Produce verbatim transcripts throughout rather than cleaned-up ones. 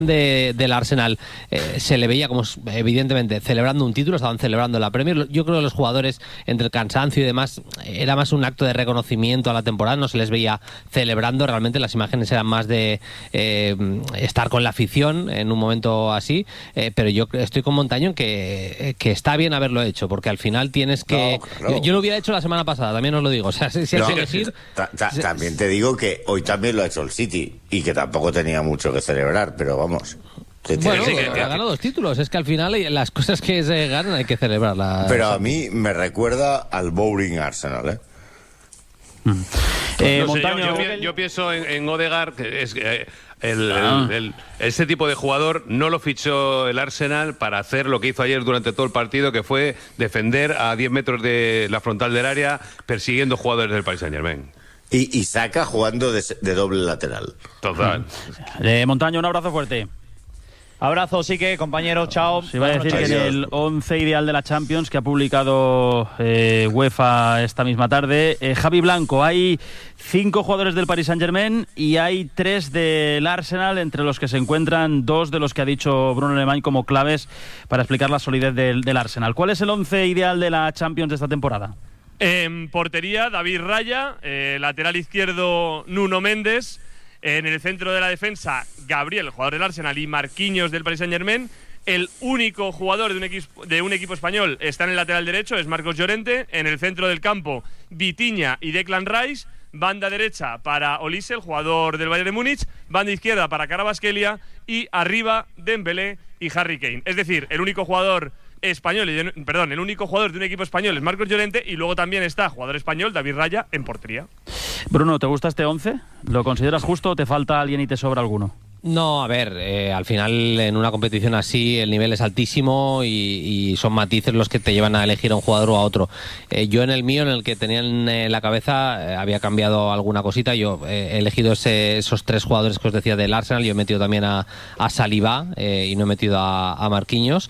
De, del Arsenal eh, se le veía como evidentemente celebrando un título, estaban celebrando la Premier. Yo creo que los jugadores, entre el cansancio y demás, era más un acto de reconocimiento a la temporada, no se les veía celebrando. Realmente las imágenes eran más de eh, estar con la afición en un momento así, eh, pero yo estoy con Montaño que, que está bien haberlo hecho, porque al final tienes que... No, claro. yo, yo lo hubiera hecho la semana pasada, también os lo digo, o sea, si, si no, hay que elegir... Ta, ta, se, también te digo que hoy también lo ha hecho el City y que tampoco tenía mucho que celebrar, pero vamos. Bueno, sí, que, ha ganado dos títulos. Es que al final las cosas que se ganan hay que celebrarlas. Pero a mí me recuerda al Boring Arsenal, ¿eh? Mm. eh no sé, yo, yo, yo pienso en, en Odegaard, que es eh, el, ah. el, el, ese tipo de jugador no lo fichó el Arsenal para hacer lo que hizo ayer durante todo el partido, que fue defender a diez metros de la frontal del área persiguiendo jugadores del Paris Saint-Germain. Y, y Saka jugando de, de doble lateral. Total. De Montaño, un abrazo fuerte. Abrazo, sí que compañero, chao. Se iba a decir que en el once ideal de la Champions que ha publicado eh, UEFA esta misma tarde, eh, Javi Blanco, hay cinco jugadores del Paris Saint-Germain y hay tres del Arsenal, entre los que se encuentran dos de los que ha dicho Bruno Alemany como claves para explicar la solidez del, del Arsenal. ¿Cuál es el once ideal de la Champions de esta temporada? En portería, David Raya, eh, lateral izquierdo, Nuno Méndez, en el centro de la defensa, Gabriel, jugador del Arsenal, y Marquinhos del Paris Saint-Germain. El único jugador de un, equipo, de un equipo español está en el lateral derecho, es Marcos Llorente. En el centro del campo, Vitinha y Declan Rice. Banda derecha para Olise, el jugador del Bayern de Múnich. Banda izquierda para Kvaratskhelia. Y arriba, Dembélé y Harry Kane. Es decir, el único jugador... español, perdón, el único jugador de un equipo español es Marcos Llorente, y luego también está jugador español David Raya en portería. Bruno, ¿te gusta este once? ¿Lo consideras justo o te falta alguien y te sobra alguno? No, a ver, eh, al final en una competición así el nivel es altísimo y, y son matices los que te llevan a elegir a un jugador o a otro. Eh, yo en el mío, en el que tenía en eh, la cabeza, eh, había cambiado alguna cosita. Yo eh, he elegido ese, esos tres jugadores que os decía del Arsenal. Yo he metido también a, a Saliba eh, y no he metido a, a Marquinhos.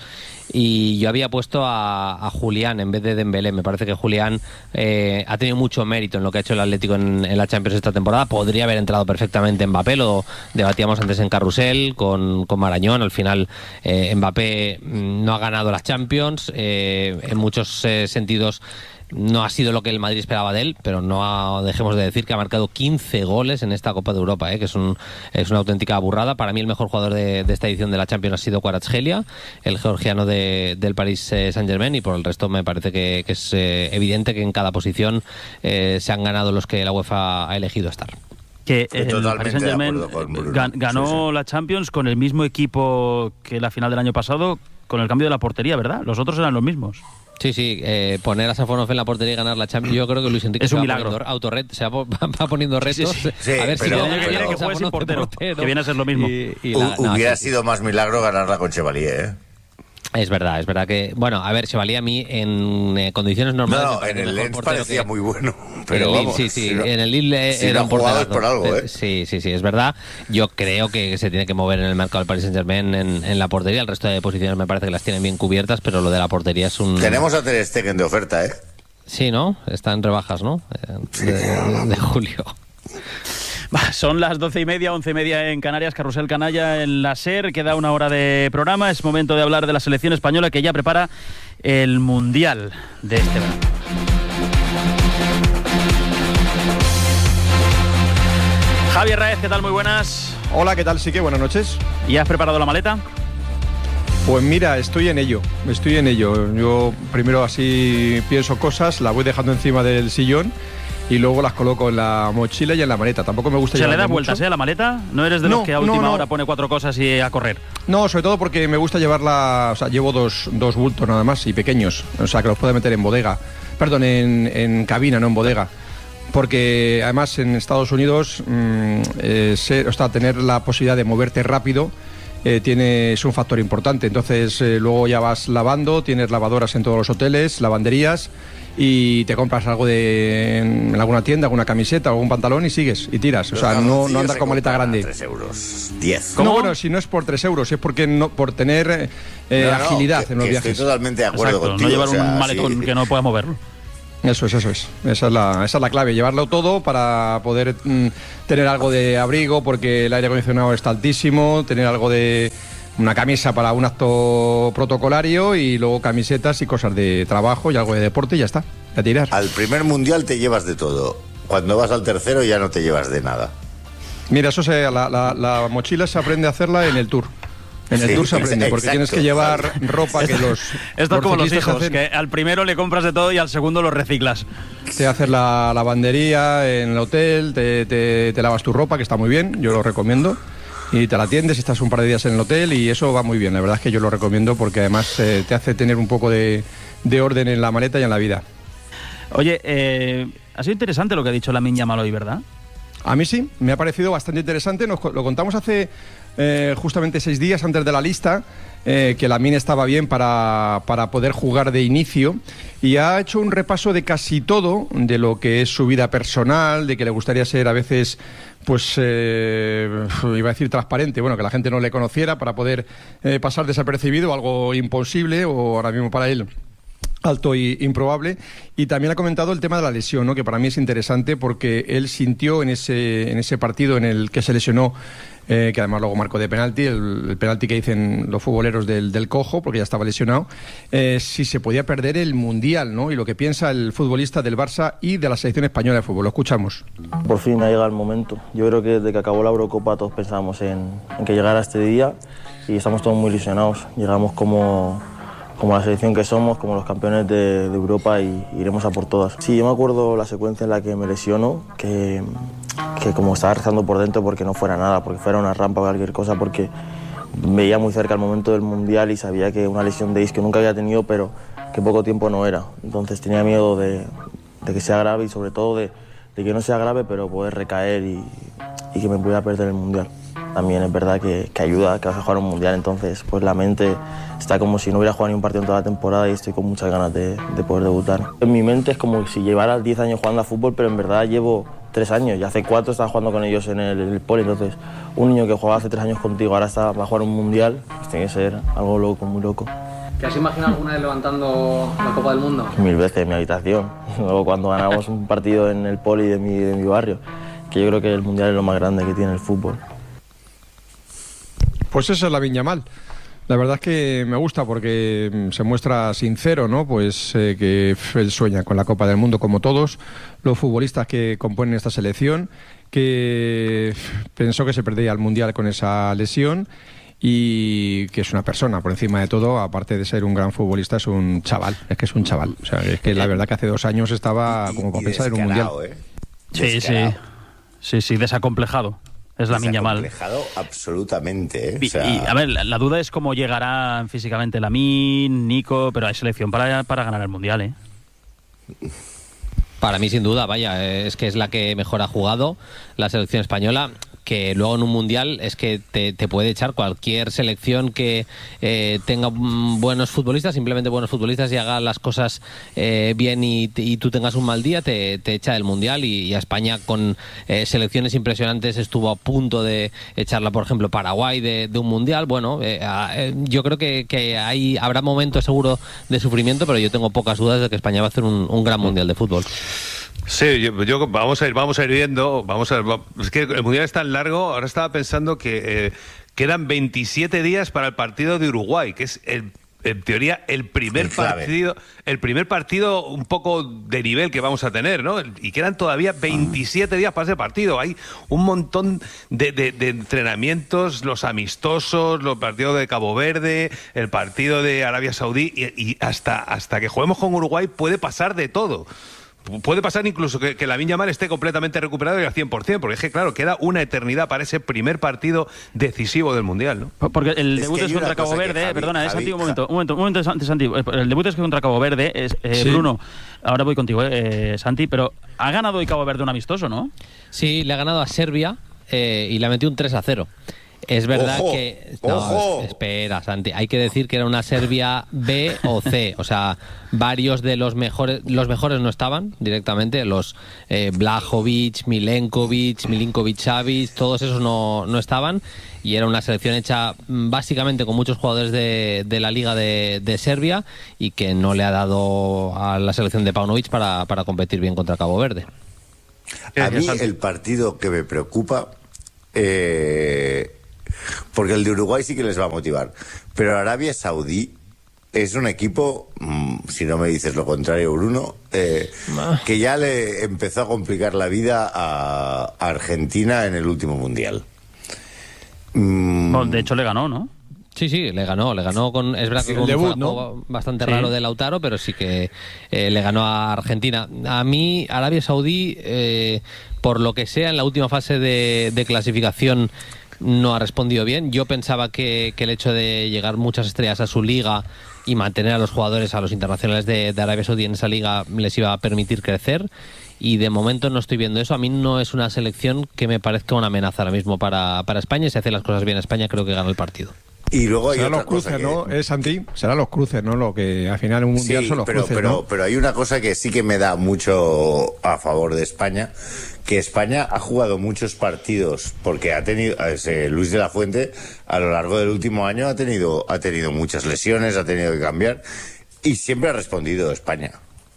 Y yo había puesto a, a Julián en vez de Dembélé. Me parece que Julián eh, ha tenido mucho mérito en lo que ha hecho el Atlético en, en la Champions esta temporada. Podría haber entrado perfectamente Mbappé, lo debatíamos antes en Carrusel con, con Marañón. Al final eh, Mbappé no ha ganado las Champions, eh, en muchos eh, sentidos no ha sido lo que el Madrid esperaba de él, pero no ha, dejemos de decir que ha marcado quince goles en esta Copa de Europa, ¿eh? Que es, un, es una auténtica burrada. Para mí el mejor jugador de, de esta edición de la Champions ha sido Kvaratskhelia, el georgiano de, del Paris Saint-Germain, y por el resto me parece que, que es eh, evidente que en cada posición eh, se han ganado los que la UEFA ha elegido estar. Que el Paris Saint-Germain gan, ganó sí, sí. la Champions con el mismo equipo que la final del año pasado, con el cambio de la portería, ¿verdad? Los otros eran los mismos. Sí, sí, eh, poner a Safonov en la portería y ganar la Champions, yo creo que Luis Enrique es un milagro. Autorret, se va, va poniendo retos. Sí, sí, sí. A ver pero, si pero, que viene que juegue sin portero, portero, que viene a ser lo mismo. Y, y la, U, no, hubiera sí, sido más milagro ganarla con Chevalier, ¿eh? Es verdad, es verdad que... Bueno, a ver, Chevalier a mí en eh, condiciones normales... No, en el Lens parecía que, muy bueno, pero en el vamos... Lille, sí, sí, si no, en el Lille si era no un portero por algo, ¿eh? Sí, sí, sí, es verdad. Yo creo que se tiene que mover en el mercado del Paris Saint-Germain en, en la portería. El resto de posiciones me parece que las tienen bien cubiertas, pero lo de la portería es un... Tenemos a Ter Stegen de oferta, ¿eh? Sí, ¿no? Está en rebajas, ¿no? De, de, de julio. Son las doce y media, once y media en Canarias, Carrusel Canalla en la SER. Queda una hora de programa. Es momento de hablar de la selección española que ya prepara el Mundial de este verano. Javier Raez, ¿qué tal? Muy buenas. Hola, ¿qué tal? Sí que buenas noches. ¿Y has preparado la maleta? Pues mira, estoy en ello, estoy en ello. Yo primero así pienso cosas, las voy dejando encima del sillón y luego las coloco en la mochila y en la maleta. Tampoco me gusta llevar. ¿Se le da mucho. vueltas, eh, a la maleta? ¿No eres de no, los que a última no, no. hora pone cuatro cosas y a correr? No, sobre todo porque me gusta llevarla, o sea, llevo dos, dos bultos nada más y pequeños, o sea, que los puedo meter en bodega, perdón, en, en cabina, no en bodega. Porque además en Estados Unidos, mmm, eh, ser, o sea, tener la posibilidad de moverte rápido Eh, tiene, es un factor importante. Entonces eh, luego ya vas lavando, tienes lavadoras en todos los hoteles, lavanderías, y te compras algo de en alguna tienda, alguna camiseta, algún pantalón y sigues y tiras. O sea, no, no andas con maleta grande. tres euros, diez. No, bueno, si no es por tres euros, es porque no, por tener eh, no, no, agilidad que, en los que viajes. Estoy totalmente de acuerdo Exacto, contigo. No llevar o sea, un maletón sí, que no pueda moverlo. Eso es, eso es. Esa es la, esa es la clave, llevarlo todo para poder mm, tener algo de abrigo, porque el aire acondicionado está altísimo, tener algo de una camisa para un acto protocolario y luego camisetas y cosas de trabajo y algo de deporte y ya está, a tirar. Al primer mundial te llevas de todo. Cuando vas al tercero ya no te llevas de nada. Mira, eso se, la, la, la mochila se aprende a hacerla en el Tour. En el sí, Tour se aprende, porque exacto, tienes que llevar ropa que los... Esto es como los hijos, hacen, que al primero le compras de todo y al segundo lo reciclas. Te haces la lavandería en el hotel, te, te, te lavas tu ropa, que está muy bien, yo lo recomiendo, y te la atiendes, estás un par de días en el hotel y eso va muy bien. La verdad es que yo lo recomiendo porque además eh, te hace tener un poco de, de orden en la maleta y en la vida. Oye, eh, ha sido interesante lo que ha dicho Lamine Yamal hoy, ¿verdad? A mí sí, me ha parecido bastante interesante. Nos lo contamos hace eh, justamente seis días antes de la lista, eh, que Lamine estaba bien para, para poder jugar de inicio, y ha hecho un repaso de casi todo, de lo que es su vida personal, de que le gustaría ser a veces, pues, eh, iba a decir transparente, bueno, que la gente no le conociera para poder eh, pasar desapercibido, algo imposible, o ahora mismo para él alto y improbable. Y también ha comentado el tema de la lesión, ¿no? Que para mí es interesante porque él sintió en ese en ese partido en el que se lesionó, eh, que además luego marcó de penalti, el, el penalti que dicen los futboleros del, del cojo, porque ya estaba lesionado, eh, si se podía perder el Mundial, ¿no? Y lo que piensa el futbolista del Barça y de la selección española de fútbol. Lo escuchamos. Por fin ha llegado el momento. Yo creo que desde que acabó la Eurocopa todos pensábamos en, en que llegara este día y estamos todos muy ilusionados. Llegamos como... como la selección que somos, como los campeones de, de Europa, y iremos a por todas. Sí, yo me acuerdo la secuencia en la que me lesiono, que, que como estaba rezando por dentro porque no fuera nada, porque fuera una rampa o cualquier cosa, porque veía muy cerca el momento del Mundial y sabía que una lesión de isquio nunca había tenido, pero que poco tiempo no era. Entonces tenía miedo de, de que sea grave y sobre todo de, de que no sea grave, pero poder recaer y, y que me pudiera perder el Mundial. También es verdad que, que ayuda, que vas a jugar un Mundial, entonces pues la mente está como si no hubiera jugado ni un partido en toda la temporada y estoy con muchas ganas de, de poder debutar. En mi mente es como si llevara diez años jugando a fútbol, pero en verdad llevo tres años, y hace cuatro estaba jugando con ellos en el, en el poli, entonces un niño que jugaba hace tres años contigo ahora está, va a jugar un Mundial, pues tiene que ser algo loco, muy loco. ¿Te has imaginado alguna vez levantando la Copa del Mundo? Mil veces en mi habitación, luego cuando ganamos un partido en el poli de mi, de mi barrio, que yo creo que el Mundial es lo más grande que tiene el fútbol. Pues esa es Lamine Yamal. La verdad es que me gusta porque se muestra sincero, ¿no? Pues eh, que él sueña con la Copa del Mundo, como todos los futbolistas que componen esta selección, que pensó que se perdía el Mundial con esa lesión y que es una persona, por encima de todo, aparte de ser un gran futbolista, es un chaval, es que es un chaval. O sea, es que la verdad que hace dos años estaba como para pensar en un Mundial. ¿Eh? Sí, sí, sí, sí, desacomplejado. Es Lamine Yamal. Desacomplejado absolutamente, ¿eh? Y, o sea... y, a ver, la, la duda es cómo llegará físicamente Lamine, Nico, pero hay selección para, para ganar el Mundial, ¿eh? Para mí, sin duda, vaya, es que es la que mejor ha jugado la selección española, que luego en un Mundial es que te, te puede echar cualquier selección que eh, tenga buenos futbolistas, simplemente buenos futbolistas, y haga las cosas eh, bien y, y tú tengas un mal día, te, te echa del Mundial. Y, y a España con eh, selecciones impresionantes estuvo a punto de echarla, por ejemplo, Paraguay de, de un Mundial. Bueno, eh, eh, yo creo que, que hay, habrá momentos seguro de sufrimiento, pero yo tengo pocas dudas de que España va a hacer un, un gran Mundial de fútbol. Sí, yo, yo vamos a ir, vamos a ir viendo, vamos a ver, es que el Mundial es tan largo. Ahora estaba pensando que eh, quedan veintisiete días para el partido de Uruguay, que es el, en teoría el primer partido, el primer partido un poco de nivel que vamos a tener, ¿no? Y quedan todavía veintisiete días para ese partido. Hay un montón de, de, de entrenamientos, los amistosos, los partidos de Cabo Verde, el partido de Arabia Saudí, y, y hasta, hasta que juguemos con Uruguay puede pasar de todo. Puede pasar incluso que, que Lamine Yamal esté completamente recuperado y al cien por cien, porque es que, claro, queda una eternidad para ese primer partido decisivo del Mundial, ¿no? Porque el debut es, es contra Cabo Verde, Javi, perdona, es Santi, un momento, un momento, un momento, Santi, el debut es contra Cabo Verde, es, eh, sí. Bruno, ahora voy contigo, eh, Santi, pero ha ganado hoy Cabo Verde un amistoso, ¿no? Sí, le ha ganado a Serbia eh, y le ha metido un tres a cero. Es verdad ¡Ojo! que... No, ¡Ojo! espera, Santi. Hay que decir que era una Serbia B o C. O sea, varios de los mejores... Los mejores no estaban directamente. Los eh, Blajovic, Milenkovic, Milinkovic-Savic, todos esos no, no estaban. Y era una selección hecha básicamente con muchos jugadores de, de la Liga de, de Serbia y que no le ha dado a la selección de Paunovic para, para competir bien contra Cabo Verde. A mí el partido que me preocupa... Eh... Porque el de Uruguay sí que les va a motivar. Pero Arabia Saudí es un equipo, si no me dices lo contrario, Bruno, eh, que ya le empezó a complicar la vida a Argentina en el último Mundial. Mm. Bueno, de hecho le ganó, ¿no? Sí, sí, le ganó, le ganó con, es verdad que con debut, un ¿no? juego bastante Sí. raro de Lautaro, pero sí que eh, le ganó a Argentina. A mí, Arabia Saudí, eh, por lo que sea, en la última fase de, de clasificación no ha respondido bien. Yo pensaba que, que el hecho de llegar muchas estrellas a su liga y mantener a los jugadores, a los internacionales de, de Arabia Saudí en esa liga les iba a permitir crecer, y de momento no estoy viendo eso. A mí no es una selección que me parezca una amenaza ahora mismo para, para España, y si hace las cosas bien España creo que gana el partido. Y luego hay Serán otra los cruces, cosa ¿no? que... Es Santi, serán los cruces, ¿no? Lo que al final en un mundial Sí, son los pero, cruces, pero, ¿no? pero hay una cosa que sí que me da mucho a favor de España, que España ha jugado muchos partidos, porque ha tenido, eh, Luis de la Fuente, a lo largo del último año ha tenido, ha tenido muchas lesiones, ha tenido que cambiar, y siempre ha respondido España.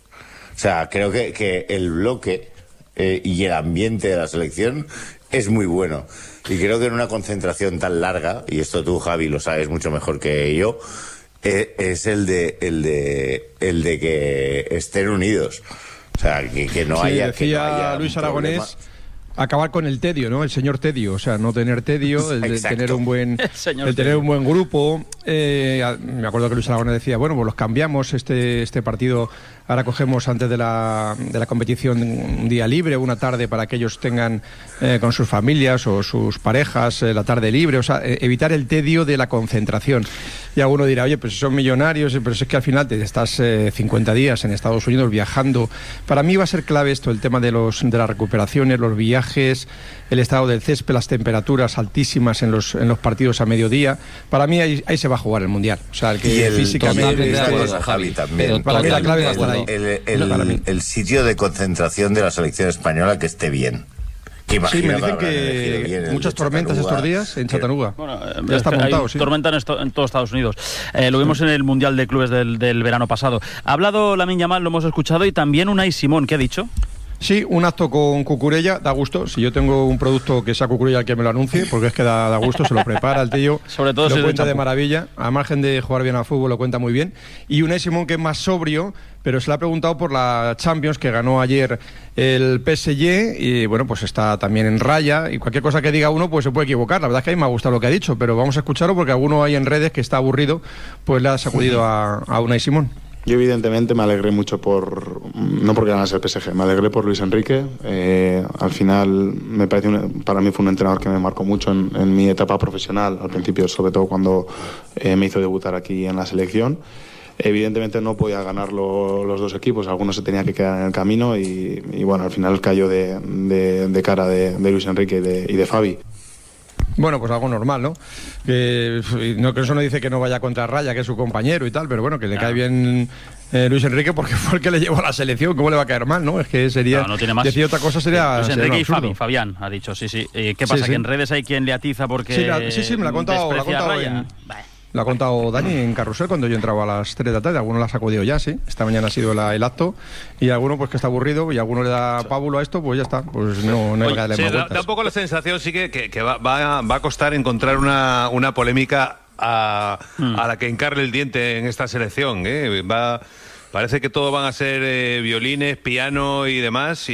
O sea, creo que, que el bloque eh, y el ambiente de la selección es muy bueno. Y creo que en una concentración tan larga, y esto tú, Javi, lo sabes mucho mejor que yo, eh, es el de, el de, el de que estén unidos. O sea, que, que no Sí, haya... decía que no haya Luis un Aragonés, problema. acabar con el tedio, ¿no? El señor tedio, o sea, no tener tedio, el de Exacto. tener un buen, El señor el tener tedio. un buen grupo. Eh, a- me acuerdo que Luis Aragonés decía, bueno, pues los cambiamos este este partido, ahora cogemos antes de la, de la competición un día libre, una tarde para que ellos tengan eh, con sus familias o sus parejas eh, la tarde libre, o sea, eh, evitar el tedio de la concentración. Y alguno dirá, oye, pues si son millonarios, eh, pero es que al final te estás eh, cincuenta días en Estados Unidos viajando. Para mí va a ser clave esto, el tema de los de las recuperaciones, los viajes, el estado del césped, las temperaturas altísimas en los en los partidos a mediodía. Para mí ahí, ahí se va a jugar el mundial. O sea, el que Y el, físicamente totalmente de una acuerdo, cosa, Javi, Javi, también. pero Para mí la clave va a estar totalmente ahí. de El, el- No, para mí. el sitio de concentración de la selección española que esté bien. Que Sí, imagino me dicen habrán elegido bien que el muchas de tormentas Chattanooga, estos días en que- Chattanooga. Bueno, eh, ya está hay montado, sí. tormenta en, esto- en todos Estados Unidos. Eh, lo vimos en el Mundial de Clubes del, del verano pasado. Ha hablado Lamine Yamal, lo hemos escuchado, y también Unai Simón. ¿Qué ha dicho? Sí, un acto con Cucurella, da gusto. Si yo tengo un producto que sea Cucurella el que me lo anuncie, porque es que da, da gusto, se lo prepara el tío. Sobre todo si lo es de cuenta de champú. maravilla. A margen de jugar bien al fútbol, lo cuenta muy bien. Y Unai Simón, que es más sobrio, pero se le ha preguntado por la Champions que ganó ayer el P S G, y bueno, pues está también en raya, y cualquier cosa que diga uno pues se puede equivocar. La verdad es que a mí me ha gustado lo que ha dicho, pero vamos a escucharlo porque alguno hay en redes que está aburrido, pues le ha sacudido a, a Unai Simón. Yo evidentemente me alegré mucho por, no porque ganase el P S G, me alegré por Luis Enrique. Eh, al final me parece un- para mí fue un entrenador que me marcó mucho en, en mi etapa profesional, al principio sobre todo cuando eh, me hizo debutar aquí en la selección. Evidentemente no podía ganar lo- los dos equipos, algunos se tenía que quedar en el camino y, y bueno, al final cayó de, de- de cara de, de Luis Enrique y de, y de Fabi. Bueno, pues algo normal, ¿no? Que, no, que eso no dice que no vaya contra Raya, que es su compañero y tal, pero bueno, que le cae bien eh, Luis Enrique porque fue el que le llevó a la selección. ¿Cómo le va a caer mal, no? Es que sería... No, no tiene más. Decir otra cosa sería... Luis sería Enrique un y absurdo. Fabi, Fabián ha dicho, sí, sí. Eh, ¿Qué Sí, pasa? sí. ¿Que en redes hay quien le atiza porque Sí, la- sí, sí, me lo ha contado, me lo ha desprecia a contado Raya? en- Bah. Lo ha contado Dani en Carrusel cuando yo entraba a las tres de la tarde. Alguno lo ha sacudido ya, sí. Esta mañana ha sido la- el acto. Y alguno pues que está aburrido y alguno le da pábulo a esto, pues ya está. Pues no, no hay que darle Sí, más da, vueltas. da un poco la sensación, sí, que, que, que va, va, va a costar encontrar una, una polémica a, a la que encarle el diente en esta selección. ¿eh? Va, parece que todo van a ser eh, violines, piano y demás, y,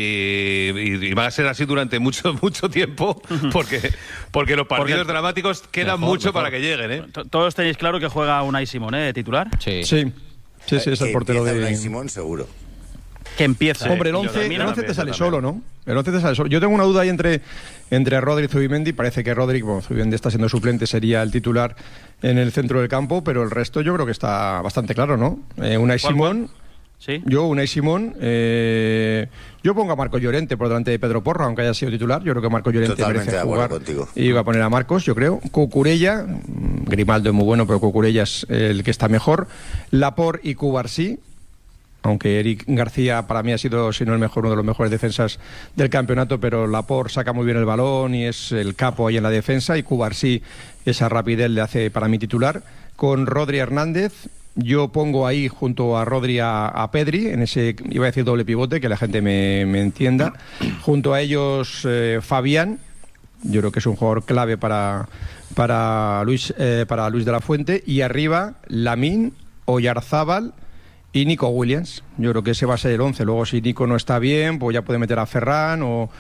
y- y van a ser así durante mucho mucho tiempo, porque, porque los partidos Porque- dramáticos quedan Mejor, mucho mejor. para que lleguen. ¿eh? T- Todos tenéis claro que juega Unai Simón, ¿eh? Titular. Sí. Sí, sí, sí, es el Que portero empieza de... Unai Simón, seguro. Que empieza. Hombre, el Y lo once, termina el once te también, sale también. solo, ¿no? El once te sale solo. Yo tengo una duda ahí entre, entre Rodri y Zubimendi. Parece que Rodri, bueno, Zubimendi está siendo suplente, sería el titular en el centro del campo, pero el resto yo creo que está bastante claro, ¿no? Eh, Unai ¿Cuál, Simón, ¿Sí? Yo, Unai Simón, eh, yo pongo a Marco Llorente por delante de Pedro Porro, aunque haya sido titular. Yo creo que Marco Llorente Totalmente merece de jugar. contigo. Y iba a poner a Marcos, yo creo. Cucurella, Grimaldo es muy bueno, pero Cucurella es el que está mejor. Laporte y Cubarsí, aunque Eric García para mí ha sido, si no el mejor, uno de los mejores defensas del campeonato, pero Laporte saca muy bien el balón y es el capo ahí en la defensa, y Cubarsí esa rapidez le hace para mí titular. Con Rodri Hernández, yo pongo ahí junto a Rodri a, a Pedri, en ese, iba a decir doble pivote, que la gente me, me entienda. Junto a ellos eh, Fabián, yo creo que es un jugador clave para, para, Luis, eh, para Luis de la Fuente, y arriba Lamine, Oyarzábal y Nico Williams. Yo creo que ese va a ser el once. Luego, si Nico no está bien, pues ya puede meter a Ferran o,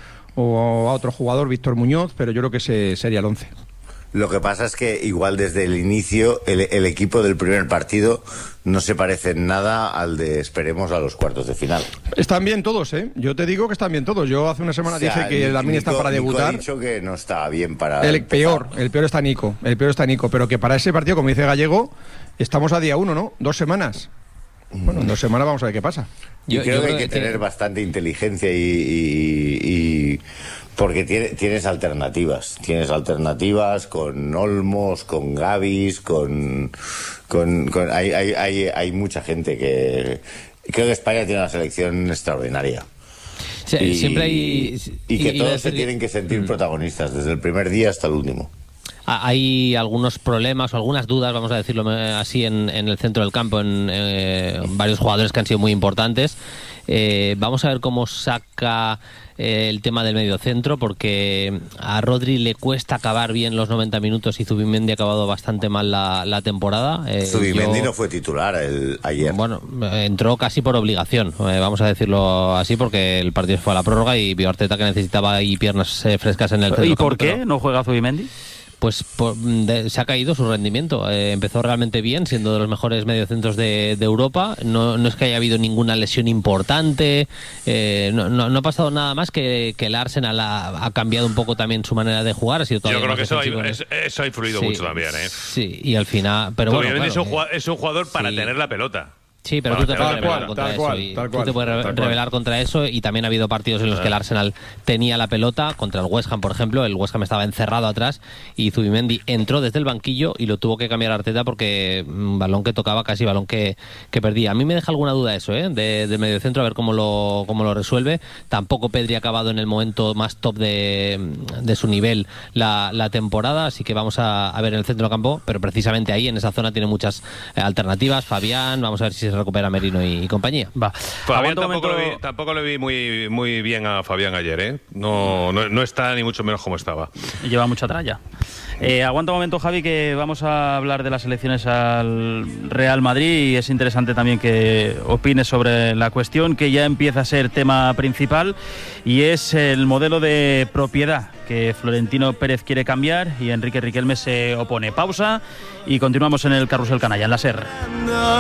o a otro jugador, Víctor Muñoz, pero yo creo que ese sería el once. Lo que pasa es que igual desde el inicio el, el equipo del primer partido no se parece en nada al de esperemos a los cuartos de final. Están bien todos, ¿eh? Yo te digo que están bien todos. Yo hace una semana o sea, dije que Lamine está para debutar. Nico ha dicho que no está bien para el empezar. peor, el peor está Nico, el peor está Nico, pero que para ese partido, como dice Gallego, estamos a día uno, ¿no? Dos semanas. Bueno, en dos semanas vamos a ver qué pasa. Yo, yo creo, creo que hay que, que tener que... bastante inteligencia y, y, y porque tiene, tienes alternativas, tienes alternativas con Olmos, con Gavis, con, con, con hay, hay, hay, hay mucha gente que creo que España tiene una selección extraordinaria. Sí, y, siempre hay y que y, todos y se tienen que sentir mm. protagonistas desde el primer día hasta el último. Hay algunos problemas o algunas dudas, vamos a decirlo así, en, en el centro del campo, en eh, varios jugadores que han sido muy importantes. Eh, vamos a ver cómo saca eh, el tema del mediocentro, porque a Rodri le cuesta acabar bien los noventa minutos y Zubimendi ha acabado bastante mal la, la temporada. Eh, Zubimendi yo, no fue titular el, ayer. Bueno, entró casi por obligación, eh, vamos a decirlo así, porque el partido fue a la prórroga y vio Arteta que necesitaba ahí piernas eh, frescas en el centro. ¿Y por campo, qué pero... no juega Zubimendi? Pues por, de, se ha caído su rendimiento. Eh, empezó realmente bien, siendo de los mejores mediocentros de, de Europa. No, no es que haya habido ninguna lesión importante. Eh, no, no, no ha pasado nada más que, que el Arsenal ha, ha cambiado un poco también su manera de jugar. Ha sido Yo creo que eso, hay, es, eso ha influido sí, mucho también. ¿eh? Sí, y al final. Pero bueno, claro, es, un jugador, es un jugador para sí. tener la pelota. Sí, pero tú te puedes rebelar contra eso. Y tú te puedes rebelar contra eso, y también ha habido partidos en los que el Arsenal tenía la pelota, contra el West Ham, por ejemplo. El West Ham estaba encerrado atrás y Zubimendi entró desde el banquillo y lo tuvo que cambiar Arteta porque un balón que tocaba, casi balón que, que perdía. A mí me deja alguna duda eso, ¿eh? De, del mediocentro, a ver cómo lo, cómo lo resuelve. Tampoco Pedri ha acabado en el momento más top de, de su nivel la, la temporada, así que vamos a, a ver en el centro del campo, pero precisamente ahí, en esa zona, tiene muchas eh, alternativas. Fabián, vamos a ver si se recupera Merino y, y compañía. Va. Fabián tampoco, momento... lo vi, tampoco lo vi muy, muy bien a Fabián ayer, ¿eh? No, no, no está ni mucho menos como estaba. Lleva mucha tralla. Eh, aguanta un momento, Javi, que vamos a hablar de las elecciones al Real Madrid, y es interesante también que opines sobre la cuestión, que ya empieza a ser tema principal, y es el modelo de propiedad que Florentino Pérez quiere cambiar y Enrique Riquelme se opone. Pausa y continuamos en el Carrusel Canalla, en la SER.